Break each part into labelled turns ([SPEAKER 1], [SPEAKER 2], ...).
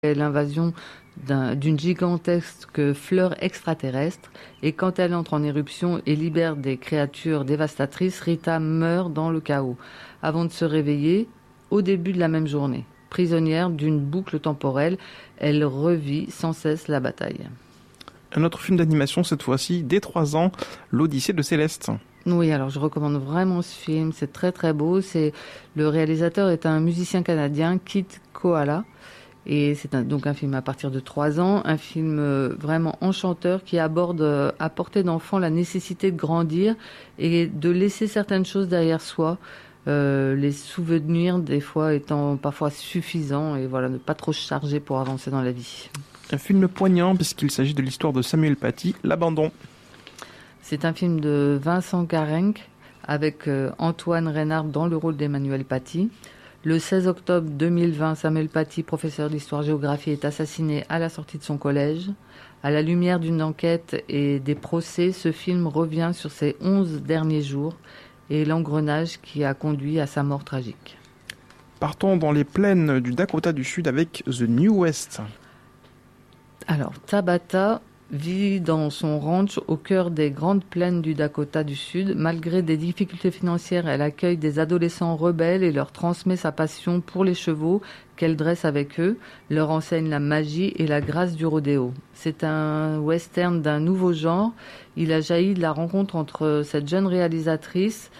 [SPEAKER 1] l'invasion d'une gigantesque fleur extraterrestre, et quand elle entre en éruption et libère des créatures dévastatrices, Rita meurt dans le chaos, avant de se réveiller au début de la même journée. Prisonnière d'une boucle temporelle, elle revit sans cesse la bataille.
[SPEAKER 2] Un autre film d'animation cette fois-ci, dès 3 ans, l'Odyssée de Céleste.
[SPEAKER 1] Oui, alors je recommande vraiment ce film, c'est très très beau. Le réalisateur est un musicien canadien, Kit Koala. Et c'est donc un film à partir de 3 ans, un film vraiment enchanteur qui aborde à portée d'enfant la nécessité de grandir et de laisser certaines choses derrière soi, les souvenirs des fois étant parfois suffisants, et voilà, ne pas trop se charger pour avancer dans la vie.
[SPEAKER 2] Un film poignant puisqu'il s'agit de l'histoire de Samuel Paty, L'Abandon.
[SPEAKER 1] C'est un film de Vincent Carenc avec Antoine Reynard dans le rôle d'Emmanuel Paty. Le 16 octobre 2020, Samuel Paty, professeur d'histoire-géographie, est assassiné à la sortie de son collège. À la lumière d'une enquête et des procès, ce film revient sur ses 11 derniers jours et l'engrenage qui a conduit à sa mort tragique.
[SPEAKER 2] Partons dans les plaines du Dakota du Sud avec The New West.
[SPEAKER 1] Alors, Tabata vit dans son ranch au cœur des grandes plaines du Dakota du Sud. Malgré des difficultés financières, elle accueille des adolescents rebelles et leur transmet sa passion pour les chevaux qu'elle dresse avec eux, leur enseigne la magie et la grâce du rodéo. C'est un western d'un nouveau genre. Il a jailli de la rencontre entre cette jeune réalisatrice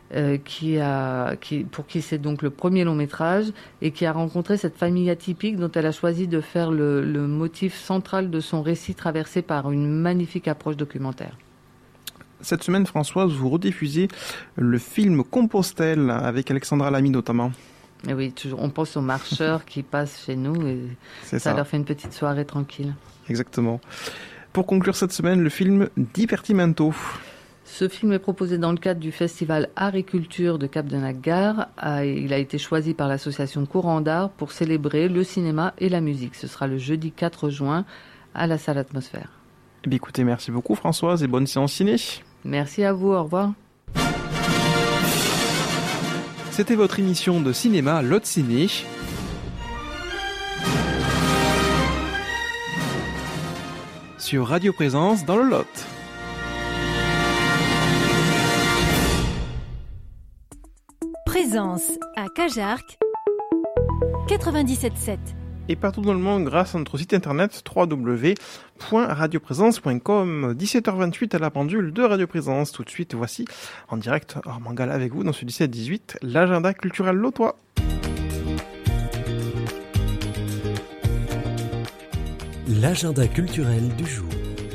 [SPEAKER 1] pour qui c'est donc le premier long métrage, et qui a rencontré cette famille atypique dont elle a choisi de faire le motif central de son récit, traversé par une magnifique approche documentaire.
[SPEAKER 2] Cette semaine, Françoise, vous rediffusez le film Compostelle avec Alexandra Lamy notamment.
[SPEAKER 1] Et oui, toujours, on pense aux marcheurs qui passent chez nous et ça leur fait une petite soirée tranquille.
[SPEAKER 2] Exactement. Pour conclure cette semaine, le film Divertimento.
[SPEAKER 1] Ce film est proposé dans le cadre du festival Art et Culture de Cap-de-Nac-Gare. Il a été choisi par l'association Courant d'Art pour célébrer le cinéma et la musique. Ce sera le jeudi 4 juin à la salle Atmosphère.
[SPEAKER 2] Eh bien, écoutez, merci beaucoup Françoise et bonne séance ciné.
[SPEAKER 1] Merci à vous, au revoir.
[SPEAKER 3] C'était votre émission de cinéma Lot Ciné. Sur Radio Présence dans le Lot.
[SPEAKER 4] Présence à Cajarc 97.7.
[SPEAKER 2] Et partout dans le monde grâce à notre site internet www.radioprésence.com. 17h28 à la pendule de Radio Présence. Tout de suite, voici en direct hors Mangala avec vous dans ce 17-18, l'agenda culturel lotois.
[SPEAKER 5] L'agenda culturel du jour.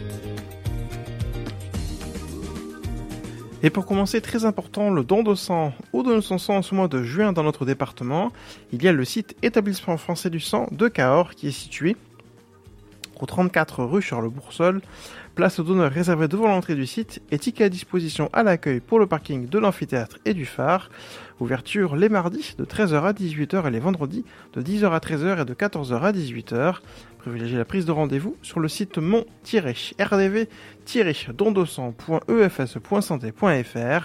[SPEAKER 2] Et pour commencer, très important, le don de sang ou don de son sang en ce mois de juin dans notre département. Il y a le site Établissement français du sang de Cahors qui est situé au 34 rue Charles Boursol. Place aux donneurs réservée devant l'entrée du site et ticket à disposition à l'accueil pour le parking de l'amphithéâtre et du phare. Ouverture les mardis de 13h à 18h et les vendredis de 10h à 13h et de 14h à 18h. Privilégiez la prise de rendez-vous sur le site mon-rdv-dondesang.efs.santé.fr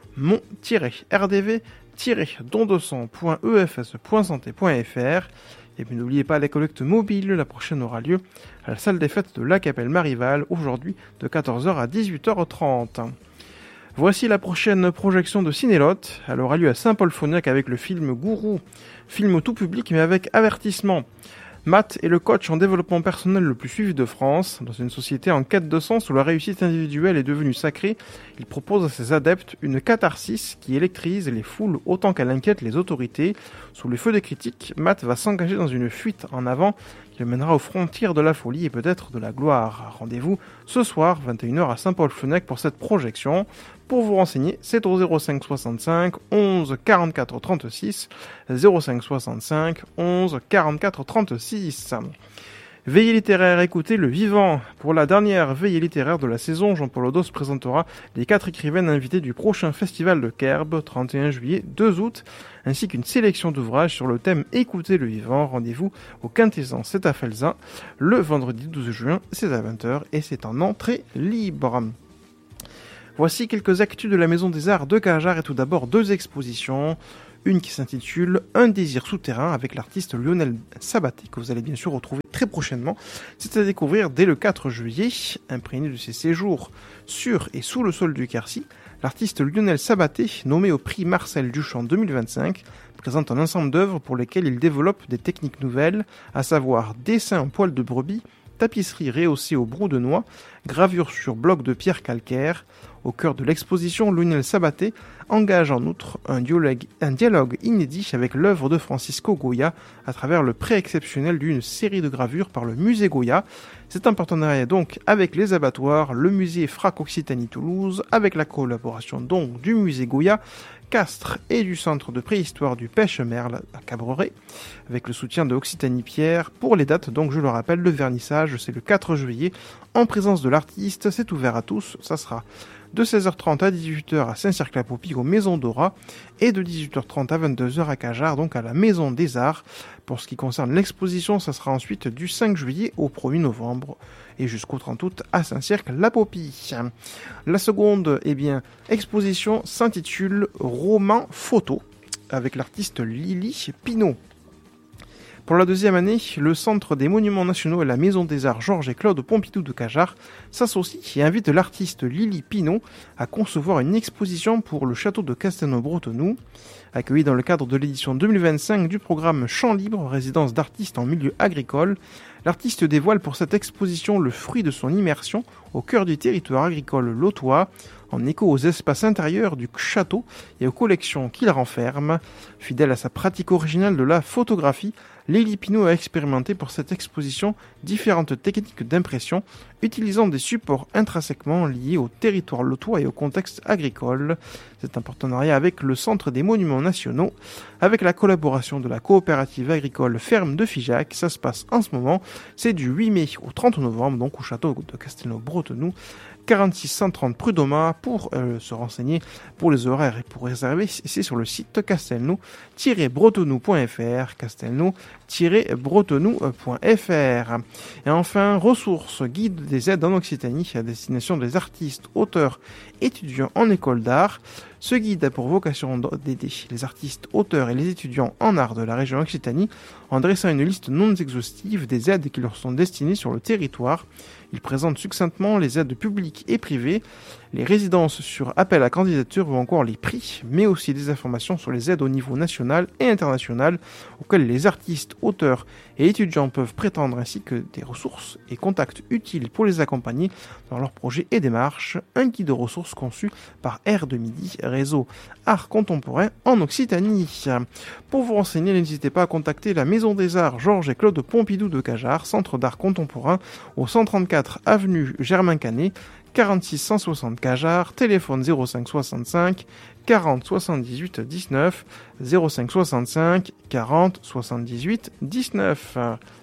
[SPEAKER 2] mon-rdv-dondesang.efs.santé.fr. Et puis n'oubliez pas les collectes mobiles, la prochaine aura lieu à la salle des fêtes de la Capelle Marival, aujourd'hui de 14h à 18h30. Voici la prochaine projection de Cinélotte. Elle aura lieu à Saint-Paul-Fognac avec le film Gourou, film tout public mais avec avertissement. Matt est le coach en développement personnel le plus suivi de France. Dans une société en quête de sens où la réussite individuelle est devenue sacrée, il propose à ses adeptes une catharsis qui électrise les foules autant qu'elle inquiète les autorités. Sous le feu des critiques, Matt va s'engager dans une fuite en avant qui le mènera aux frontières de la folie et peut-être de la gloire. Rendez-vous ce soir, 21h à Saint-Paul-Fenech pour cette projection. Pour vous renseigner, c'est au 05 65 11 44 36, 05 65 11 44 36. Veillée littéraire, écoutez Le Vivant. Pour la dernière veillée littéraire de la saison, Jean-Paul Odos présentera les 4 écrivaines invités du prochain festival de Kerbe, 31 juillet, 2 août, ainsi qu'une sélection d'ouvrages sur le thème Écoutez le Vivant. Rendez-vous au Quintessence, c'est à Felzin, le vendredi 12 juin, c'est à 20h et c'est en entrée libre. Voici quelques actus de la Maison des Arts de Cajarc et tout d'abord 2 expositions. Une qui s'intitule Un désir souterrain avec l'artiste Lionel Sabaté, que vous allez bien sûr retrouver très prochainement. C'est à découvrir dès le 4 juillet. Imprégné de ses séjours sur et sous le sol du Quercy, l'artiste Lionel Sabaté, nommé au prix Marcel Duchamp 2025, présente un ensemble d'œuvres pour lesquelles il développe des techniques nouvelles, à savoir dessin en poil de brebis, tapisserie rehaussée au brou de noix, gravure sur bloc de pierre calcaire. Au cœur de l'exposition, Lionel Sabaté engage en outre un dialogue inédit avec l'œuvre de Francisco Goya à travers le prêt exceptionnel d'une série de gravures par le musée Goya. C'est un partenariat donc avec les abattoirs, le musée Frac Occitanie Toulouse, avec la collaboration donc du musée Goya, Castres et du centre de préhistoire du Pêche-Merle à Cabreret, avec le soutien de Occitanie Pierre. Pour les dates, donc je le rappelle, le vernissage c'est le 4 juillet en présence de l'artiste, c'est ouvert à tous, ça sera de 16h30 à 18h à Saint-Cirque-la-Popie aux Maisons d'Ora et de 18h30 à 22h à Cajarc, donc à la Maison des Arts. Pour ce qui concerne l'exposition, ça sera ensuite du 5 juillet au 1er novembre et jusqu'au 30 août à Saint-Cirque-la-Popie. La seconde exposition s'intitule Roman Photo avec l'artiste Lily Pinault. Pour la deuxième année, le Centre des Monuments Nationaux et la Maison des Arts Georges et Claude Pompidou de Cajarc s'associent et invitent l'artiste Lily Pinault à concevoir une exposition pour le château de Castelnau-Bretenoux. Accueilli dans le cadre de l'édition 2025 du programme Champs Libres, résidence d'artistes en milieu agricole, l'artiste dévoile pour cette exposition le fruit de son immersion au cœur du territoire agricole lotois, en écho aux espaces intérieurs du château et aux collections qu'il renferme. Fidèle à sa pratique originale de la photographie, Lily Pinault a expérimenté pour cette exposition différentes techniques d'impression, utilisant des supports intrinsèquement liés au territoire lotois et au contexte agricole. C'est un partenariat avec le Centre des Monuments Nationaux, avec la collaboration de la coopérative agricole Ferme de Figeac. Ça se passe en ce moment, c'est du 8 mai au 30 novembre, donc au château de Castelnau-Bretenoux. 46 130 Prud'Homas pour se renseigner pour les horaires et pour réserver, c'est sur le site castelnau-bretenoux.fr, castelnau-bretenoux.fr. Et enfin, ressources, guide des aides en Occitanie à destination des artistes, auteurs, étudiants en école d'art. Ce guide a pour vocation d'aider les artistes, auteurs et les étudiants en art de la région Occitanie en dressant une liste non exhaustive des aides qui leur sont destinées sur le territoire. Il présente succinctement les aides publiques et privées, les résidences sur appel à candidature ou encore les prix, mais aussi des informations sur les aides au niveau national et international auxquelles les artistes, auteurs et étudiants peuvent prétendre, ainsi que des ressources et contacts utiles pour les accompagner dans leurs projets et démarches. Un guide de ressources conçu par Air de Midi, réseau art contemporain en Occitanie. Pour vous renseigner, n'hésitez pas à contacter la Maison des Arts Georges et Claude Pompidou de Cajarc, centre d'art contemporain au 134 avenue Germain Canet, 46 160 Cajarc, téléphone 05 65 40 78 19, 05 65 40 78 19.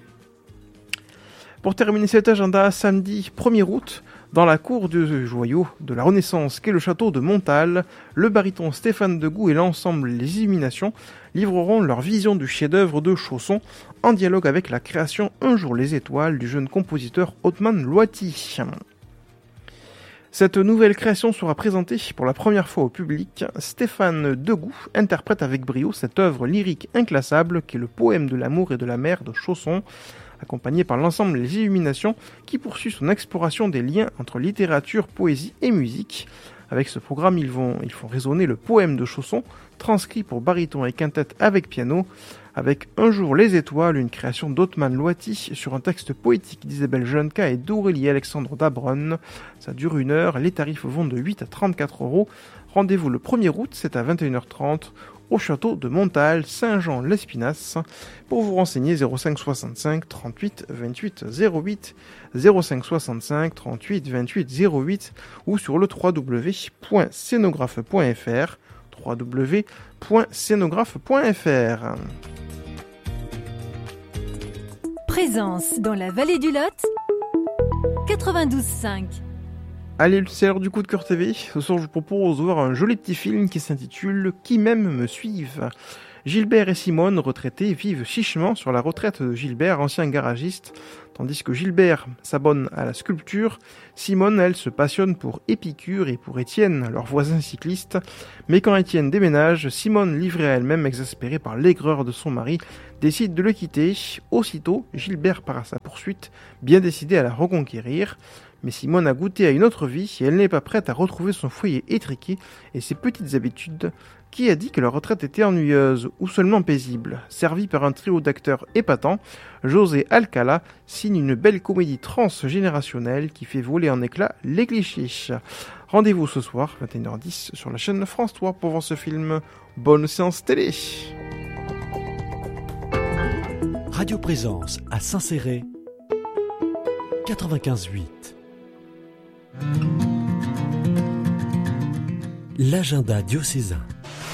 [SPEAKER 2] Pour terminer cet agenda, samedi 1er août, dans la cour du joyau de la Renaissance qu'est le château de Montal, le baryton Stéphane Degout et l'ensemble Les Illuminations livreront leur vision du chef-d'œuvre de Chausson en dialogue avec la création Un jour les étoiles du jeune compositeur Othman Loati. Cette nouvelle création sera présentée pour la première fois au public. Stéphane Degout interprète avec brio cette œuvre lyrique inclassable qu'est le poème de l'amour et de la mer de Chausson, accompagné par l'ensemble Les Illuminations qui poursuit son exploration des liens entre littérature, poésie et musique. Avec ce programme, ils font résonner le poème de Chausson, transcrit pour baryton et quintette avec piano, avec Un jour les étoiles, une création d'Othman Loati sur un texte poétique d'Isabelle Jeuneka et d'Aurélie Alexandre Dabronne. Ça dure 1 heure, les tarifs vont de 8 à 34 €. Rendez-vous le 1er août, c'est à 21h30, au château de Montal, Saint-Jean-l'Espinasse. Pour vous renseigner, 05 65 38 28 08, 05 65 38 28 08 ou sur le www.scénographe.fr, www.scénographe.fr.
[SPEAKER 4] Présence dans la vallée du Lot, 92.5.
[SPEAKER 2] Allez, c'est l'heure du coup de cœur TV. Ce soir, je vous propose de voir un joli petit film qui s'intitule « Qui m'aime me suive ». Gilbert et Simone, retraités, vivent chichement sur la retraite de Gilbert, ancien garagiste, tandis que Gilbert s'abonne à la sculpture. Simone, elle, se passionne pour Épicure et pour Étienne, leur voisin cycliste. Mais quand Étienne déménage, Simone, livrée à elle-même, exaspérée par l'aigreur de son mari, décide de le quitter. Aussitôt, Gilbert part à sa poursuite, bien décidé à la reconquérir. Mais Simone a goûté à une autre vie et elle n'est pas prête à retrouver son foyer étriqué et ses petites habitudes. Qui a dit que leur retraite était ennuyeuse ou seulement paisible? Servi par un trio d'acteurs épatants, José Alcala signe une belle comédie transgénérationnelle qui fait voler en éclats les clichés. Rendez-vous ce soir, 21h10, sur la chaîne France 3 pour voir ce film. Bonne séance télé!
[SPEAKER 5] Radio Présence à Saint-Céré, 95.8. L'agenda diocésain.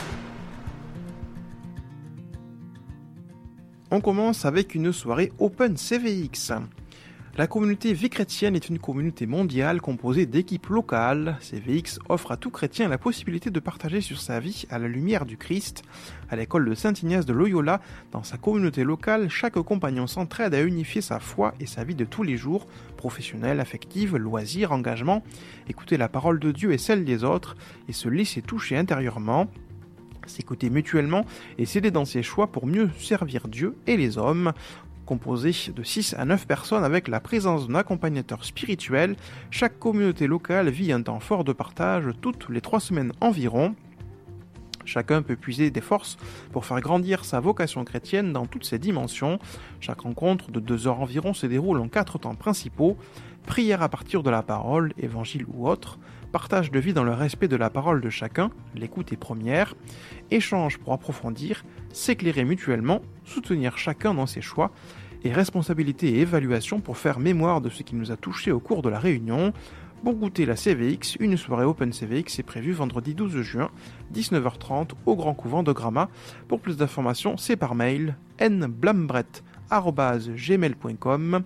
[SPEAKER 2] On commence avec une soirée Open CVX. La communauté Vie chrétienne est une communauté mondiale composée d'équipes locales. CVX offre à tout chrétien la possibilité de partager sur sa vie à la lumière du Christ. À l'école de Saint-Ignace de Loyola, dans sa communauté locale, chaque compagnon s'entraide à unifier sa foi et sa vie de tous les jours, professionnelle, affective, loisirs, engagement, écouter la parole de Dieu et celle des autres, et se laisser toucher intérieurement, s'écouter mutuellement et s'aider dans ses choix pour mieux servir Dieu et les hommes. Composé de 6 à 9 personnes avec la présence d'un accompagnateur spirituel, chaque communauté locale vit un temps fort de partage toutes les 3 semaines environ. Chacun peut puiser des forces pour faire grandir sa vocation chrétienne dans toutes ses dimensions. Chaque rencontre de 2 heures environ se déroule en 4 temps principaux: prière à partir de la parole, évangile ou autre, partage de vie dans le respect de la parole de chacun, l'écoute est première, échange pour approfondir, s'éclairer mutuellement, soutenir chacun dans ses choix, et responsabilité et évaluation pour faire mémoire de ce qui nous a touchés au cours de la réunion. Pour goûter la CVX, une soirée Open CVX est prévue vendredi 12 juin, 19h30, au Grand Couvent de Gramat. Pour plus d'informations, c'est par mail nblambret@gmail.com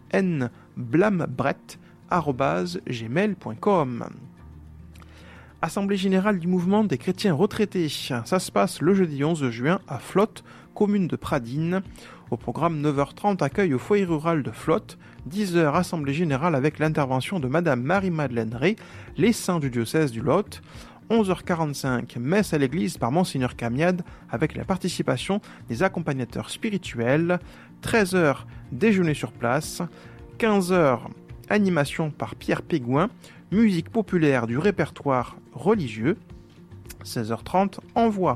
[SPEAKER 2] nblambret@gmail.com. Assemblée générale du mouvement des chrétiens retraités. Ça se passe le jeudi 11 juin à Flotte, commune de Pradines. Au programme 9h30, accueil au foyer rural de Flotte. 10h, assemblée générale avec l'intervention de Madame Marie-Madeleine Rey, les saints du diocèse du Lot. 11h45, messe à l'église par Monseigneur Camiade avec la participation des accompagnateurs spirituels. 13h, déjeuner sur place. 15h, animation par Pierre Pégouin, musique populaire du répertoire religieux. 16h30, envoi.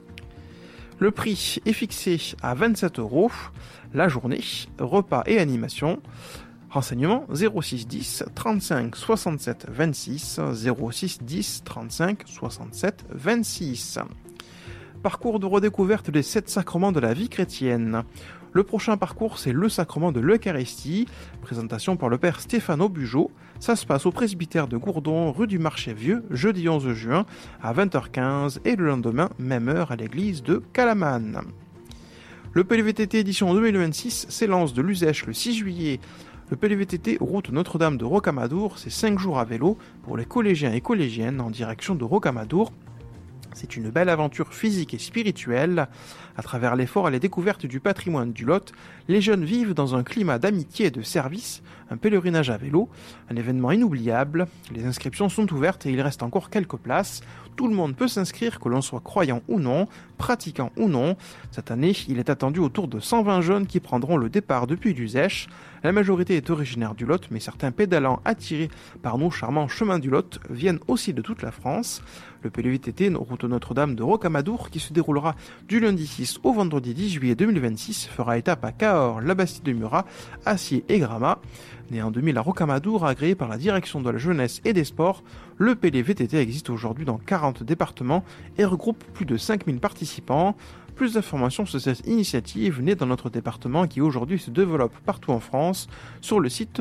[SPEAKER 2] Le prix est fixé à 27 €. La journée, repas et animation. Renseignements 06 10 35 67 26 06 10 35 67 26. Parcours de redécouverte des 7 sacrements de la vie chrétienne. Le prochain parcours, c'est le sacrement de l'Eucharistie. Présentation par le père Stéphano Bugeaud. Ça se passe au presbytère de Gourdon, rue du Marché Vieux, jeudi 11 juin à 20h15 et le lendemain, même heure, à l'église de Calaman. Le PLVTT édition 2026 s'élance de l'Uzèche le 6 juillet. Le PLVTT route Notre-Dame de Rocamadour, c'est 5 jours à vélo pour les collégiens et collégiennes en direction de Rocamadour. C'est une belle aventure physique et spirituelle. À travers l'effort et les découvertes du patrimoine du Lot, les jeunes vivent dans un climat d'amitié et de service, un pèlerinage à vélo, un événement inoubliable. Les inscriptions sont ouvertes et il reste encore quelques places. Tout le monde peut s'inscrire, que l'on soit croyant ou non, pratiquant ou non. Cette année, il est attendu autour de 120 jeunes qui prendront le départ depuis l'Uzèche. La majorité est originaire du Lot, mais certains pédalants attirés par nos charmants chemins du Lot viennent aussi de toute la France. Le PLVTT route Notre-Dame de Rocamadour, qui se déroulera du lundi 6 au vendredi 10 juillet 2026, fera étape à Cahors, la Bastide de Murat, Acier et Gramat. Né en 2000 à Rocamadour, agréé par la direction de la jeunesse et des sports, le PLVTT existe aujourd'hui dans 40 départements et regroupe plus de 5000 participants. Plus d'informations sur cette initiative née dans notre département qui aujourd'hui se développe partout en France sur le site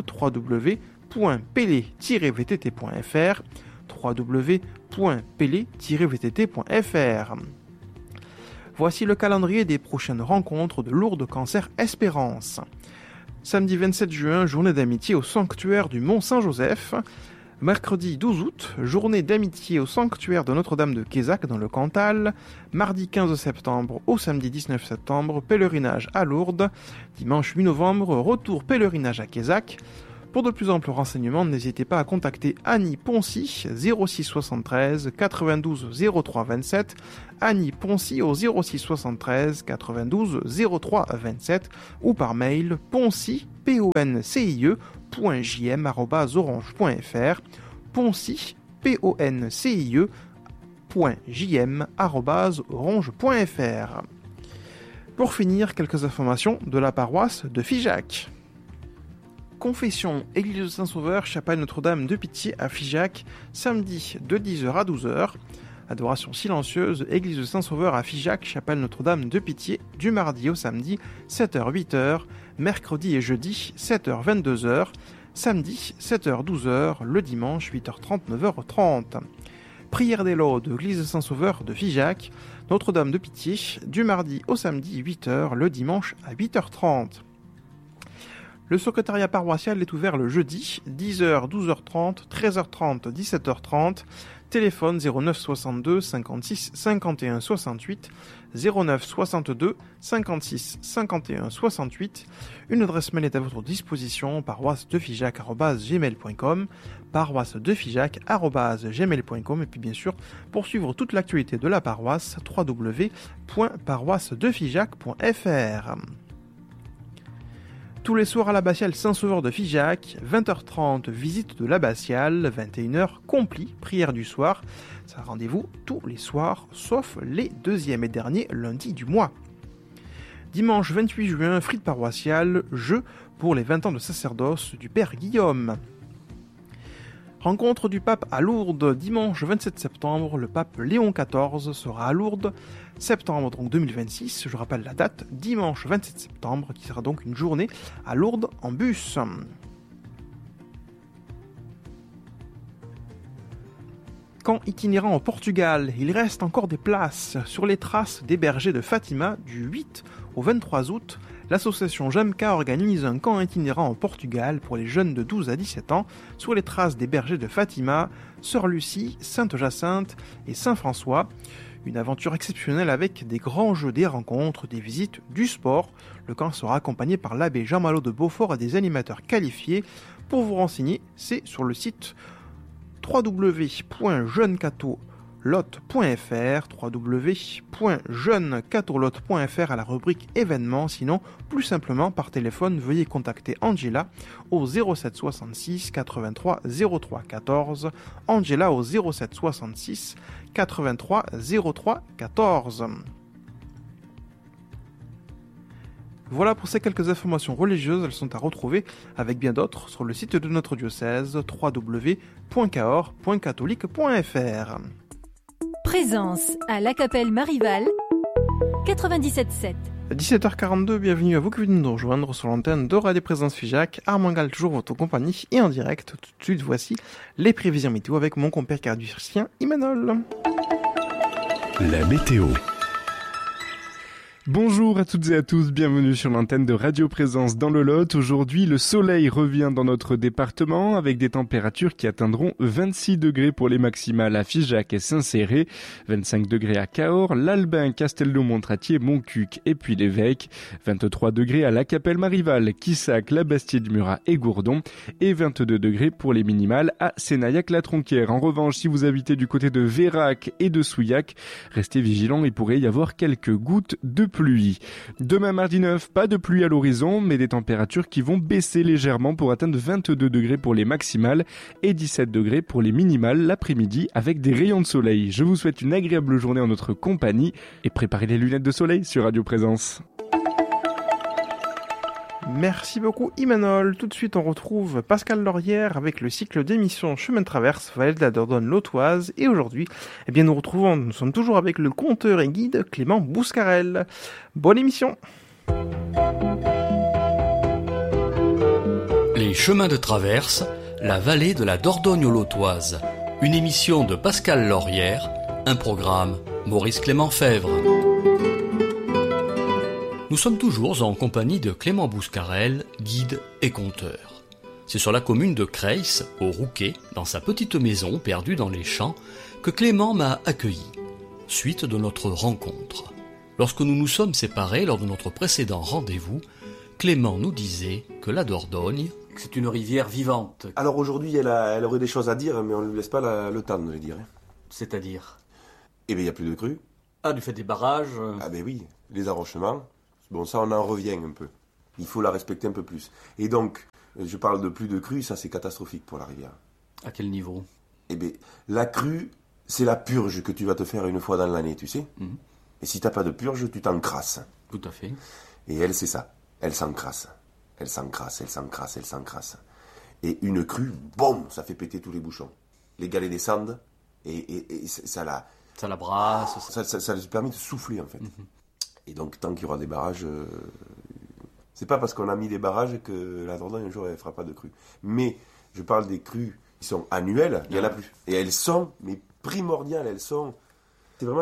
[SPEAKER 2] www.pele-vtt.fr www.pele-vtt.fr. Voici le calendrier des prochaines rencontres de Lourdes Cancer Espérance. Samedi 27 juin, journée d'amitié au sanctuaire du Mont Saint-Joseph. Mercredi 12 août, journée d'amitié au sanctuaire de Notre-Dame de Quézac dans le Cantal. Mardi 15 septembre au samedi 19 septembre, pèlerinage à Lourdes. Dimanche 8 novembre, retour pèlerinage à Quézac. Pour de plus amples renseignements, n'hésitez pas à contacter Annie Poncy, 06 73 92 03 27. Annie Poncy au 06 73 92 03 27 ou par mail poncy, poncie, .jm@orange.fr, poncy, poncie.jm@orange.fr. Pour finir, quelques informations de la paroisse de Figeac. Confession, Église de Saint-Sauveur, chapelle Notre-Dame de Pitié à Figeac, samedi de 10h à 12h. Adoration silencieuse, Église de Saint-Sauveur à Figeac, chapelle Notre-Dame de Pitié, du mardi au samedi, 7h-8h, mercredi et jeudi, 7h-22h, samedi, 7h-12h, le dimanche, 8h30, 9h30. Prière des laudes, Église de Saint-Sauveur de Figeac, Notre-Dame de Pitié, du mardi au samedi, 8h, le dimanche à 8h30. Le secrétariat paroissial est ouvert le jeudi, 10h, 12h30, 13h30, 17h30, téléphone 09 62 56 51 68, 09 62 56 51 68. Une adresse mail est à votre disposition, paroissedefigeac@gmail.com, paroissedefigeac@gmail.com, et puis bien sûr, pour suivre toute l'actualité de la paroisse, www.paroissedefigeac.fr. Tous les soirs à l'abbatiale Saint-Sauveur de Figeac, 20h30, visite de l'abbatiale, 21h, compli, prière du soir. Ça, rendez-vous tous les soirs, sauf les deuxièmes et derniers lundis du mois. Dimanche 28 juin, frite paroissiale, jeu pour les 20 ans de sacerdoce du Père Guillaume. Rencontre du pape à Lourdes, dimanche 27 septembre, le pape Léon XIV sera à Lourdes, septembre donc 2026, je rappelle la date, dimanche 27 septembre, qui sera donc une journée à Lourdes en bus. Camp itinérant au Portugal, il reste encore des places sur les traces des bergers de Fatima du 8 au 23 août. L'association JAMCA organise un camp itinérant au Portugal pour les jeunes de 12 à 17 ans sur les traces des bergers de Fatima, Sœur Lucie, Sainte-Jacinthe et Saint-François. Une aventure exceptionnelle avec des grands jeux, des rencontres, des visites, du sport. Le camp sera accompagné par l'abbé Jean-Malo de Beaufort et des animateurs qualifiés. Pour vous renseigner, c'est sur le site www.jeunecatolotte.fr, www.jeunecatolotte.fr à la rubrique événements. Sinon, plus simplement par téléphone, veuillez contacter Angela au 07 66 83 03 14. Angela au 07 66 83 03 14. Voilà pour ces quelques informations religieuses, elles sont à retrouver avec bien d'autres sur le site de notre diocèse www.cahors.catholique.fr.
[SPEAKER 4] Présence à l'Acapelle Marival 97.7.
[SPEAKER 2] 17h42, bienvenue à vous qui venez de nous rejoindre sur l'antenne de Radio Présence Figeac. Armand Gall, toujours votre compagnie et en direct. Tout de suite, voici les prévisions météo avec mon compère carducien Imanol.
[SPEAKER 5] La météo.
[SPEAKER 6] Bonjour à toutes et à tous, bienvenue sur l'antenne de Radio Présence dans le Lot. Aujourd'hui, le soleil revient dans notre département avec des températures qui atteindront 26 degrés pour les maximales à Figeac et Saint-Céré, 25 degrés à Cahors, l'Albin, Castelnau-Montratier, Montcuq et puis l'Évêque, 23 degrés à l'Acapelle Marival, Quissac, la Bastide-Murat et Gourdon et 22 degrés pour les minimales à Sénaillac-la-Tronquière. En revanche, si vous habitez du côté de Vérac et de Souillac, restez vigilants, il pourrait y avoir quelques gouttes de pluie. Demain mardi 9, pas de pluie à l'horizon, mais des températures qui vont baisser légèrement pour atteindre 22 degrés pour les maximales et 17 degrés pour les minimales l'après-midi avec des rayons de soleil. Je vous souhaite une agréable journée en notre compagnie et préparez les lunettes de soleil sur Radio Présence.
[SPEAKER 2] Merci beaucoup Imanol. Tout de suite on retrouve Pascal Laurière avec le cycle d'émissions Chemin de Traverse, Vallée de la Dordogne-Lautoise. Et aujourd'hui, nous sommes toujours avec le conteur et guide Clément Bouscarel. Bonne émission.
[SPEAKER 7] Les chemins de traverse, la vallée de la Dordogne-Lautoise. Une émission de Pascal Laurière, un programme Maurice Clément Fèvre. Nous sommes toujours en compagnie de Clément Bouscarel, guide et conteur. C'est sur la commune de Creys, au Rouquet, dans sa petite maison perdue dans les champs, que Clément m'a accueilli, suite de notre rencontre. Lorsque nous nous sommes séparés lors de notre précédent rendez-vous, Clément nous disait que la Dordogne, c'est une rivière vivante.
[SPEAKER 8] Alors aujourd'hui, elle aurait des choses à dire, mais on ne lui laisse pas le temps de les dire.
[SPEAKER 7] C'est-à-dire?
[SPEAKER 8] Eh bien, il n'y a plus de crues.
[SPEAKER 7] Ah, du fait des barrages
[SPEAKER 8] Ah ben oui, les arrochements. Bon, ça, on en revient un peu. Il faut la respecter un peu plus. Et donc, je parle de plus de crues, ça c'est catastrophique pour la rivière.
[SPEAKER 7] À quel niveau?
[SPEAKER 8] Eh bien, la crue, c'est la purge que tu vas te faire une fois dans l'année, tu sais. Et si t'as pas de purge, tu t'encrasses.
[SPEAKER 7] Tout à fait.
[SPEAKER 8] Et elle, c'est ça. Elle s'encrasse. Elle s'encrasse, elle s'encrasse, elle s'encrasse. Et une crue, boum, ça fait péter tous les bouchons. Les galets descendent et ça la...
[SPEAKER 7] Ça la brasse.
[SPEAKER 8] Ça lui permet de souffler, en fait. Et donc, tant qu'il y aura des barrages... c'est pas parce qu'on a mis des barrages que la Dordogne, un jour, elle fera pas de crue. Mais je parle des crues qui sont annuelles, il y en a plus. Et elles sont, mais primordiales, elles sont... C'est vraiment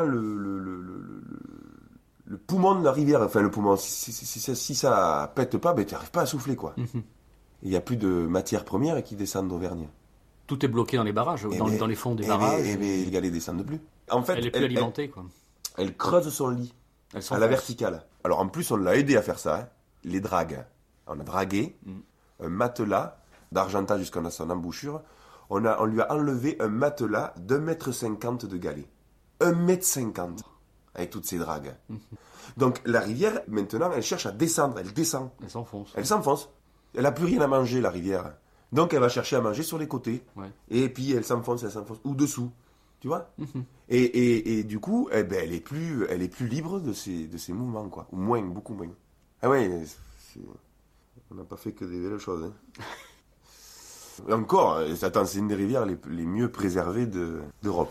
[SPEAKER 8] le poumon de la rivière. Enfin, le poumon, si ça pète pas, ben, tu n'arrives pas à souffler, quoi. Il n'y a plus de matières premières qui descendent d'Auvergne.
[SPEAKER 7] Tout est bloqué dans les barrages, dans les fonds des barrages.
[SPEAKER 8] Et les galets descendent plus. En fait,
[SPEAKER 7] elle est plus alimentée, quoi.
[SPEAKER 8] Elle creuse son lit à la verticale. Alors en plus, on l'a aidé à faire ça. Hein. Les dragues. On a dragué un matelas d'Argentat jusqu'à son embouchure. On lui a enlevé un matelas d'1,50 m de galets. 1,50 m avec toutes ces dragues. Donc la rivière, maintenant, elle cherche à descendre. Elle descend.
[SPEAKER 7] Elle s'enfonce.
[SPEAKER 8] Elle s'enfonce. Elle n'a plus rien à manger, la rivière. Donc elle va chercher à manger sur les côtés. Ouais. Et puis elle s'enfonce. Ou dessous. Tu vois et du coup, eh ben, elle est plus libre de ses mouvements, quoi. Ou moins, beaucoup moins. Ah ouais, on n'a pas fait que des belles choses. Hein. Et encore, attends, c'est une des rivières les mieux préservées d'Europe.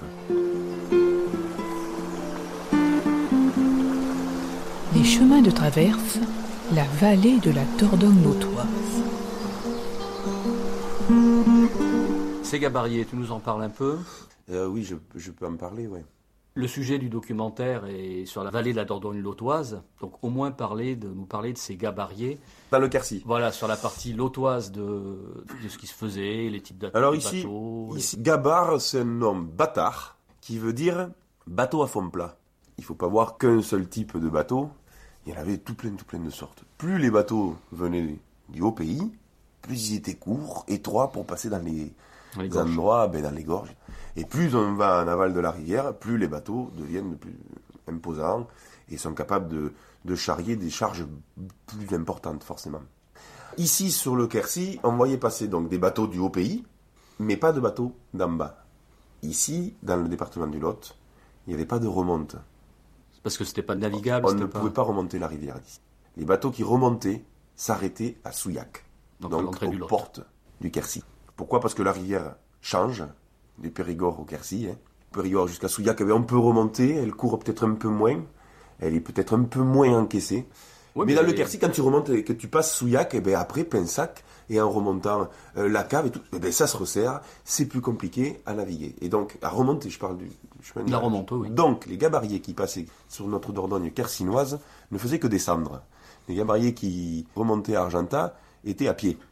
[SPEAKER 9] Les chemins de traverse, la vallée de la Dordogne-Lautoise.
[SPEAKER 7] Ces gabariers, tu nous en parles un peu?
[SPEAKER 8] Oui, je peux en parler, ouais.
[SPEAKER 7] Le sujet du documentaire est sur la vallée de la Dordogne-Lautoise, donc au moins nous parler de ces gabariers.
[SPEAKER 8] Dans le Quercy.
[SPEAKER 7] Voilà, sur la partie lautoise de ce qui se faisait, les types bateaux.
[SPEAKER 8] Alors ici, gabar, c'est un nom bâtard qui veut dire bateau à fond plat. Il ne faut pas voir qu'un seul type de bateau, il y en avait tout plein de sortes. Plus les bateaux venaient du haut pays, plus ils étaient courts, étroits pour passer dans les endroits, dans les gorges. Et plus on va en aval de la rivière, plus les bateaux deviennent de plus imposants et sont capables de charrier des charges plus importantes, forcément. Ici, sur le Quercy, on voyait passer donc des bateaux du haut pays, mais pas de bateaux d'en bas. Ici, dans le département du Lot, il n'y avait pas de remonte.
[SPEAKER 7] Parce que c'était pas navigable.
[SPEAKER 8] On ne pouvait pas remonter la rivière ici. Les bateaux qui remontaient s'arrêtaient à Souillac, donc aux portes du Quercy. Pourquoi ? Parce que la rivière change, du Périgord au Quercy. Hein. Périgord jusqu'à Souillac, on peut remonter, elle court peut-être un peu moins, elle est peut-être un peu moins encaissée. Oui, mais dans le Quercy, quand tu remontes et que tu passes Souillac, après Pinsac, et en remontant la cave et tout, ça se resserre, c'est plus compliqué à naviguer. Et donc, à remonter, je parle du chemin de la remontée, oui. Donc, les gabariers qui passaient sur notre Dordogne quercinoise ne faisaient que descendre. Les gabariers qui remontaient à Argentat étaient à pied.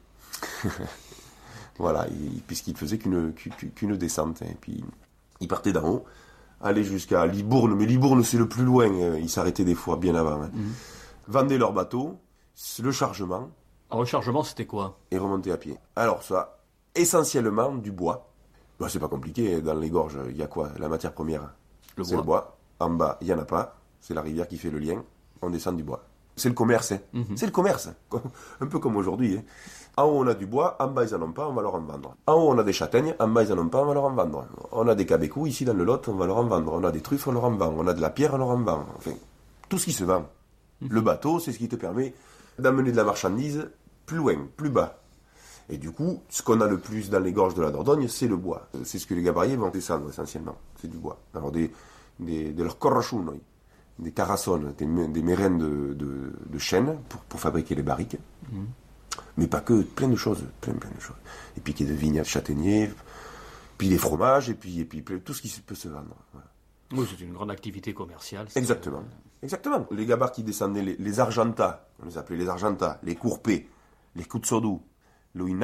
[SPEAKER 8] Voilà, puisqu'ils faisaient qu'une descente. Et puis, ils partaient d'en haut, allaient jusqu'à Libourne, mais Libourne, c'est le plus loin, ils s'arrêtaient des fois bien avant. Hein. Vendaient leur bateau, le chargement.
[SPEAKER 7] Un rechargement, c'était quoi ?
[SPEAKER 8] Et remontaient à pied. Alors ça, essentiellement du bois. Bah, c'est pas compliqué, dans les gorges, il y a quoi ? La matière première, c'est le bois. En bas, il n'y en a pas, c'est la rivière qui fait le lien, on descend du bois. C'est le commerce, hein. C'est le commerce, un peu comme aujourd'hui. Hein. En haut, on a du bois, en bas, ils n'en ont pas, on va leur en vendre. En haut, on a des châtaignes, en bas, ils n'en ont pas, on va leur en vendre. On a des cabécous, ici dans le Lot, on va leur en vendre. On a des truffes, on leur en vend. On a de la pierre, on leur en vend. Enfin, tout ce qui se vend. Le bateau, c'est ce qui te permet d'amener de la marchandise plus loin, plus bas. Et du coup, ce qu'on a le plus dans les gorges de la Dordogne, c'est le bois. C'est ce que les gabariers vont descendre essentiellement, c'est du bois. Alors de leurs corrachounoi, des carassones, des mérènes de chêne pour fabriquer les barriques. Mais pas que, plein de choses. Et puis qu'il y ait de vignes de châtaigniers, puis les fromages, et puis tout ce qui peut se vendre. Voilà.
[SPEAKER 7] Oui, c'est une grande activité commerciale.
[SPEAKER 8] Exactement. Les gabars qui descendaient, les argentats, on les appelait les argentats, les courpés, les kutsodou, le inao,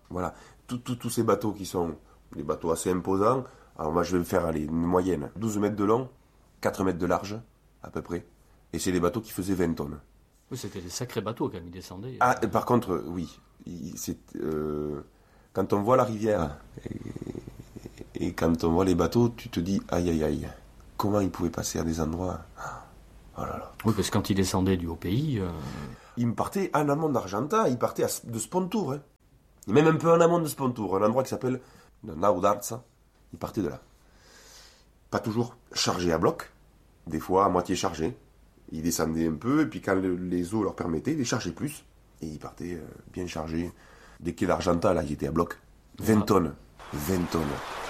[SPEAKER 8] Voilà. Tous ces bateaux qui sont des bateaux assez imposants. Alors moi, je vais me faire une moyenne. 12 mètres de long, 4 mètres de large, à peu près. Et c'est des bateaux qui faisaient 20 tonnes.
[SPEAKER 7] Oui, c'était des sacrés bateaux quand même, ils descendaient.
[SPEAKER 8] Ah, par contre, oui. Quand on voit la rivière et quand on voit les bateaux, tu te dis, aïe, aïe, aïe. Comment ils pouvaient passer à des endroits... Oh là là.
[SPEAKER 7] Oui, parce que quand ils descendaient du Haut-Pays...
[SPEAKER 8] Ils me partaient en amont d'Argenta, ils partaient de Spontour. Hein. Et même un peu en amont de Spontour, un endroit qui s'appelle Naudarza. Ils partaient de là. Pas toujours chargés à bloc, des fois à moitié chargés. Ils descendaient un peu, et puis quand les eaux leur permettaient, ils les chargeaient plus. Et ils partaient bien chargés. Des quais d'Argenta, là, ils étaient à bloc. 20 tonnes. 20 tonnes.